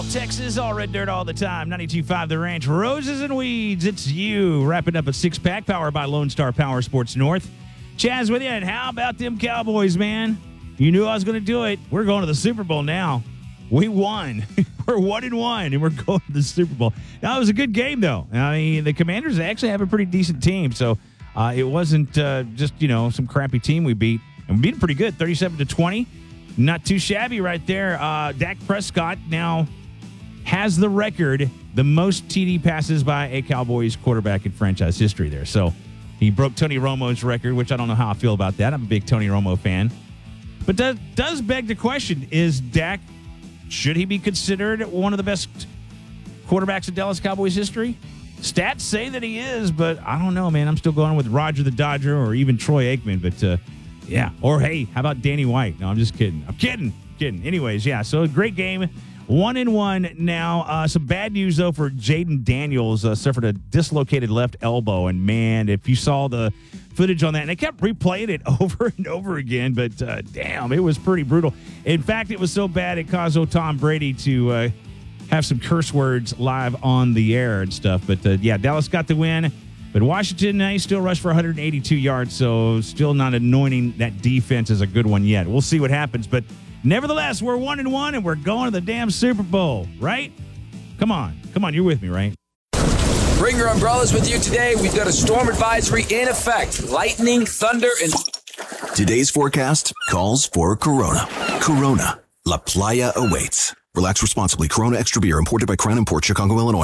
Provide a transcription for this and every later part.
Texas, all red dirt all the time. 92.5 The Ranch, Roses and Weeds. It's you. Wrapping up a six-pack powered by Lone Star Power Sports North. Chaz with you, and how about them Cowboys, man? You knew I was going to do it. We're going to the Super Bowl now. We won. We're 1-1, and we're going to the Super Bowl. Now, it was a good game, though. I mean, the Commanders actually have a pretty decent team, so it wasn't just, some crappy team we beat. And we beat them pretty good, 37-20. Not too shabby right there. Dak Prescott now has the record, the most TD passes by a Cowboys quarterback in franchise history there. So he broke Tony Romo's record, which I don't know how I feel about that. I'm a big Tony Romo fan. But does beg the question, is Dak, should he be considered one of the best quarterbacks in Dallas Cowboys history? Stats say that he is, but I don't know, man. I'm still going with Roger the Dodger or even Troy Aikman. But, yeah. Or, hey, how about Danny White? No, I'm just kidding. I'm kidding. Anyways, yeah, so a great game. 1-1 now. Some bad news, though, for Jaden Daniels. Suffered a dislocated left elbow. And, man, if you saw the footage on that, and they kept replaying it over and over again, but, damn, it was pretty brutal. In fact, it was so bad it caused Tom Brady to have some curse words live on the air and stuff. But, yeah, Dallas got the win. But Washington, still rushed for 182 yards, so still not anointing that defense as a good one yet. We'll see what happens, but nevertheless, we're 1-1, and we're going to the damn Super Bowl, right? Come on, you're with me, right? Bring your umbrellas with you today. We've got a storm advisory in effect. Lightning, thunder, and... Today's forecast calls for Corona. Corona, La Playa awaits. Relax responsibly. Corona Extra Beer, imported by Crown Imports, Chicago, Illinois.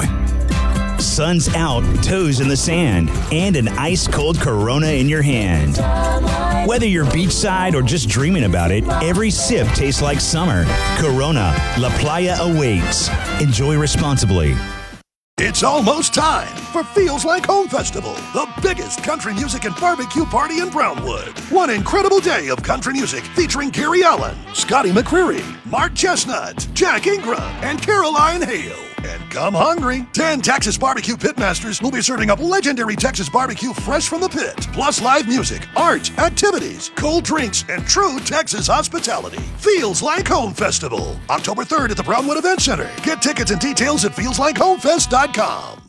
Sun's out, toes in the sand, and an ice-cold Corona in your hand. Whether you're beachside or just dreaming about it, every sip tastes like summer. Corona, La Playa awaits. Enjoy responsibly. It's almost time for Feels Like Home Festival, the biggest country music and barbecue party in Brownwood. One incredible day of country music featuring Gary Allen, Scotty McCreery, Mark Chestnut, Jack Ingram, and Caroline Hale. And come hungry. 10 Texas Barbecue Pitmasters will be serving up legendary Texas barbecue fresh from the pit, plus live music, art, activities, cold drinks, and true Texas hospitality. Feels Like Home Festival, October 3rd at the Brownwood Event Center. Get tickets and details at feelslikehomefest.com.